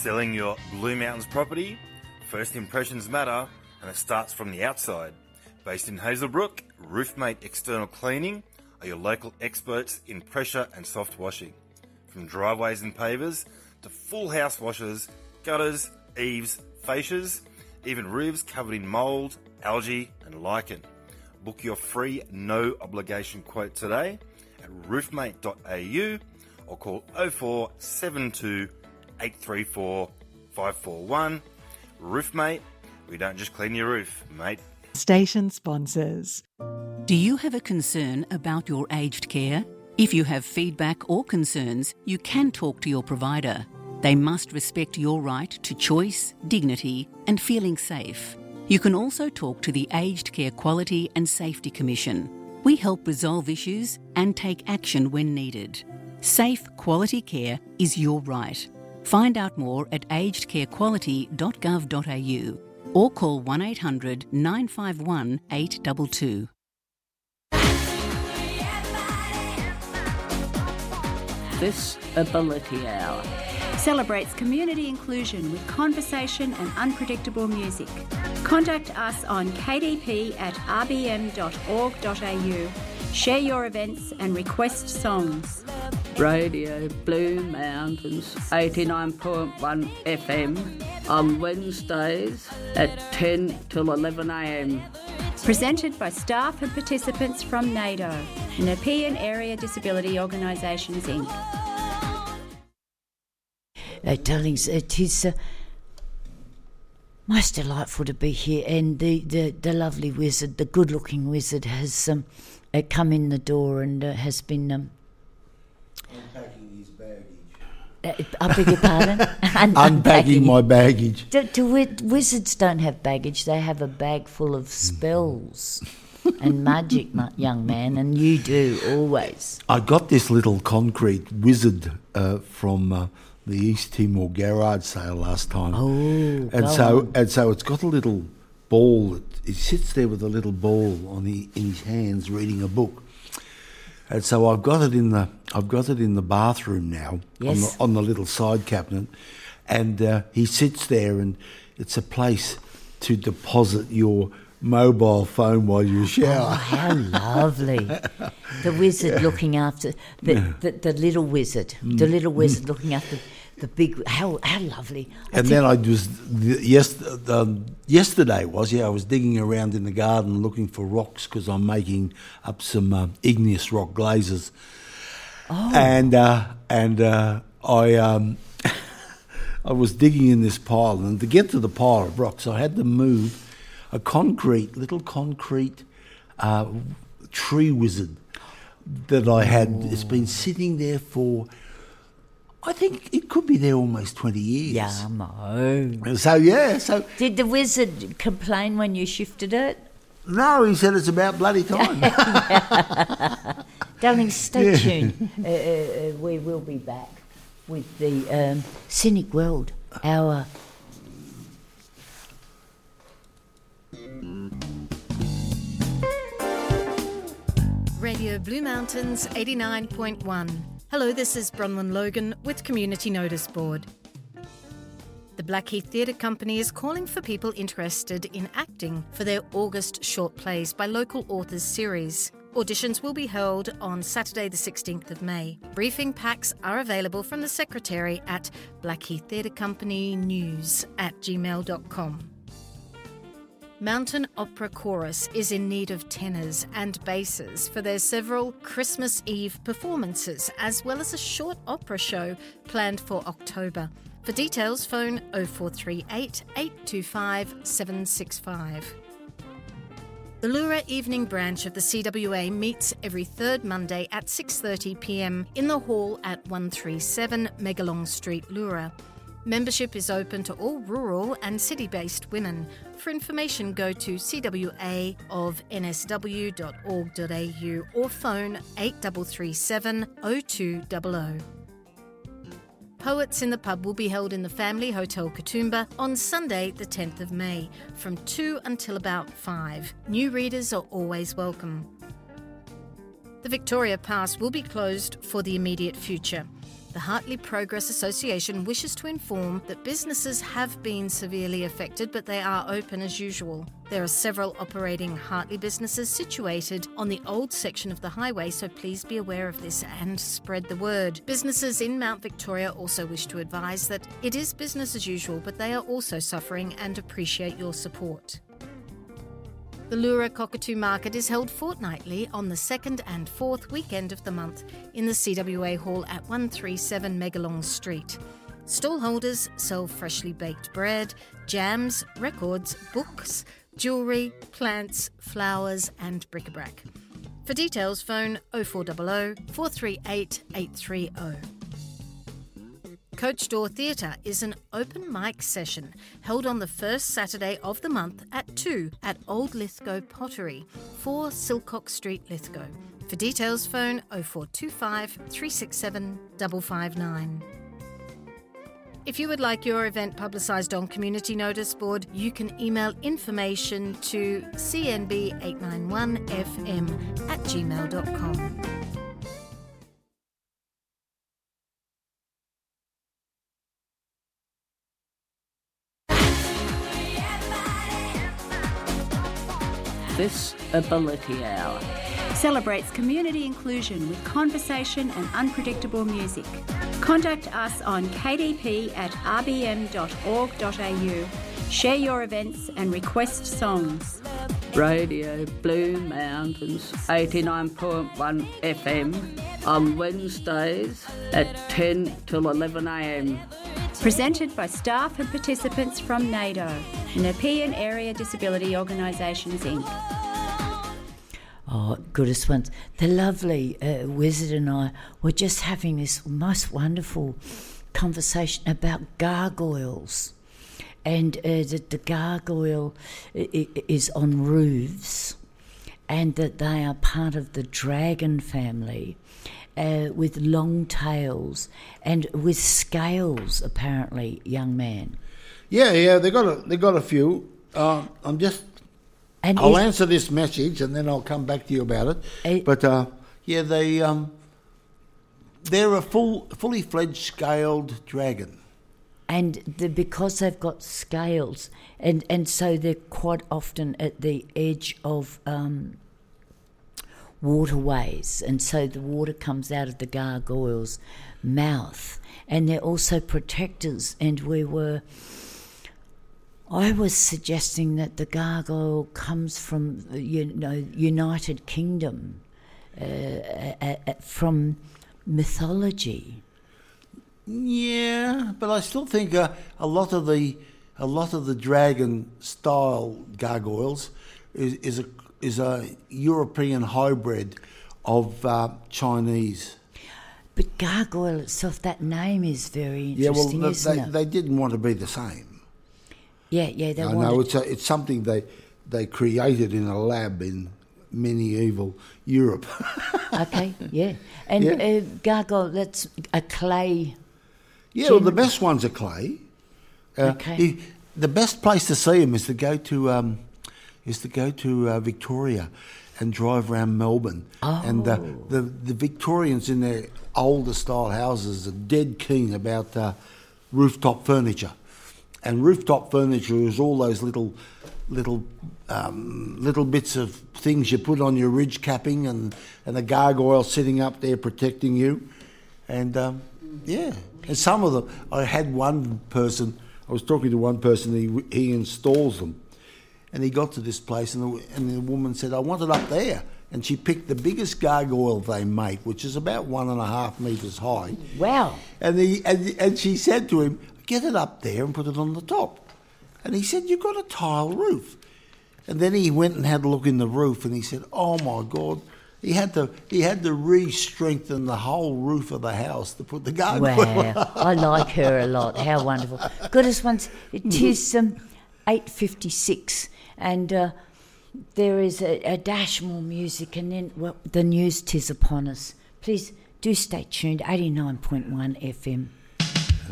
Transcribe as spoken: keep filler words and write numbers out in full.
Selling your Blue Mountains property? First impressions matter, and it starts from the outside. Based in Hazelbrook, Roofmate External Cleaning are your local experts in pressure and soft washing. From driveways and pavers to full house washes, gutters, eaves, fascias, even roofs covered in mould, algae and lichen. Book your free no obligation quote today at roofmate dot a u or call oh four seven two eight three four five four one. Roofmate, we don't just clean your roof, mate. Station sponsors. Do you have a concern about your aged care? If you have feedback or concerns, you can talk to your provider. They must respect your right to choice, dignity and feeling safe. You can also talk to the Aged Care Quality and Safety Commission. We help resolve issues and take action when needed. Safe, quality care is your right. Find out more at aged care quality dot gov dot a u or call one eight hundred nine five one eight two two. This Ability Hour celebrates community inclusion with conversation and unpredictable music. Contact us on k d p at r b m dot org dot a u. Share your events and request songs. Radio Blue Mountains eighty-nine point one F M on Wednesdays at ten till eleven a m. Presented by staff and participants from NAIDO, Nepean Area Disability Organisations Incorporated. Uh, darlings, it is uh, most delightful to be here, and the, the, the lovely wizard, the good-looking wizard, has um, uh, come in the door and uh, has been um, unpacking his baggage. Uh, I beg your pardon? Un- unpacking my baggage. Do, do wi- wizards don't have baggage; they have a bag full of spells and magic, my young man, and you do always. I got this little concrete wizard uh, from. Uh, the East Timor garage sale last time. Oh, and so on. and so it's got a little ball. That, it sits there with a little ball on the, in his hands, reading a book. And so I've got it in the I've got it in the bathroom now, yes. on the on the little side cabinet, and uh, he sits there, and it's a place to deposit your mobile phone while you shower. Oh, how lovely. The wizard looking after, the, yeah. the, the little wizard, mm. the little wizard mm. looking after the big, how how lovely. I and then I was, yes, um, yesterday was, yeah, I was digging around in the garden looking for rocks because I'm making up some uh, igneous rock glazes. Oh. And, uh, and uh, I... Um, I was digging in this pile, and to get to the pile of rocks, I had to move a concrete, little concrete uh, tree wizard that I had. Ooh. It's been sitting there for, I think it could be there almost twenty years. Yeah, no. So, yeah. So did the wizard complain when you shifted it? No, he said it's about bloody time. Darling, stay yeah. tuned. Uh, uh, we will be back with the um, Cynic World, our... Radio Blue Mountains eighty-nine point one. Hello, this is Bronwyn Logan with Community Notice Board. The Blackheath Theatre Company is calling for people interested in acting for their August short plays by local authors series. Auditions will be held on Saturday the sixteenth of May. Briefing packs are available from the secretary at Blackheath Theatre Company News at gmail dot com. Mountain Opera Chorus is in need of tenors and basses for their several Christmas Eve performances, as well as a short opera show planned for October. For details, phone oh four three eight, eight two five, seven six five. The Leura Evening Branch of the C W A meets every third Monday at six thirty p m in the hall at one thirty-seven Megalong Street, Leura. Membership is open to all rural and city-based women. For information, go to c w a of n s w dot org dot a u or phone eight three three seven, oh two hundred. Poets in the Pub will be held in the Family Hotel Katoomba on Sunday the tenth of May from two until about five. New readers are always welcome. The Victoria Pass will be closed for the immediate future. The Hartley Progress Association wishes to inform that businesses have been severely affected, but they are open as usual. There are several operating Hartley businesses situated on the old section of the highway, so please be aware of this and spread the word. Businesses in Mount Victoria also wish to advise that it is business as usual, but they are also suffering and appreciate your support. The Lura Cockatoo Market is held fortnightly on the second and fourth weekend of the month in the C W A Hall at one thirty-seven Megalong Street. Stallholders sell freshly baked bread, jams, records, books, jewellery, plants, flowers and bric-a-brac. For details, phone oh four hundred, four three eight, eight three oh. Coach Door Theatre is an open mic session held on the first Saturday of the month at two at Old Lithgow Pottery, four Silcock Street, Lithgow. For details, phone oh four two five, three six seven, five five nine. If you would like your event publicised on Community Notice Board, you can email information to c n b eight nine one f m at gmail dot com. This Ability Hour celebrates community inclusion with conversation and unpredictable music. Contact us on k d p at r b m dot org dot a u. Share your events and request songs. Radio Blue Mountains eighty-nine point one F M on Wednesdays at ten till eleven a m. Presented by staff and participants from NADO, Nepean Area Disability Organisations Incorporated. Oh, goodest ones. The lovely uh, Wizard and I were just having this most wonderful conversation about gargoyles. And uh, that the gargoyle is on roofs and that they are part of the dragon family. Uh, with long tails and with scales, apparently, young man. Yeah, yeah, they got a they got a few. Uh, I'm just. And I'll answer this message and then I'll come back to you about it. Uh, but uh, yeah, they um, they're a full, fully fledged scaled dragon. And the, because they've got scales, and and so they're quite often at the edge of. Um, waterways, and so the water comes out of the gargoyle's mouth, and they're also protectors. And we were I was suggesting that the gargoyle comes from, you know, United Kingdom, uh, uh, uh, from mythology. Yeah, but I still think uh, a lot of the a lot of the dragon style gargoyles is, is a is a European hybrid of uh, Chinese. But gargoyle itself, that name is very interesting, yeah, well, the, isn't they, it? they didn't want to be the same. Yeah, yeah, they I wanted... know it's a, it's something they they created in a lab in medieval Europe. Okay, yeah, and Yeah. Uh, gargoyle, that's a clay. Yeah, well, the best ones are clay. Uh, Okay. The, the best place to see them is to go to um, is to go to uh, Victoria and drive around Melbourne. Oh. And uh, the the Victorians in their older style houses are dead keen about uh, rooftop furniture. And rooftop furniture is all those little little um, little bits of things you put on your ridge capping, and, and the gargoyle sitting up there protecting you. And um, yeah, and some of them, I had one person, I was talking to one person, he he installs them, and he got to this place, and the, and the woman said, I want it up there. And she picked the biggest gargoyle they make, which is about one and a half metres high. Wow. And, he, and and she said to him, get it up there and put it on the top. And he said, you've got a tile roof. And then he went and had a look in the roof, and he said, oh my God, he had to he had to re-strengthen the whole roof of the house to put the gargoyle Wow, up. I like her a lot. How wonderful. Goodness ones, it is um, eight fifty-six, and uh, there is a, a dash more music, and then well, the news tis upon us. Please do stay tuned, eighty-nine point one F M.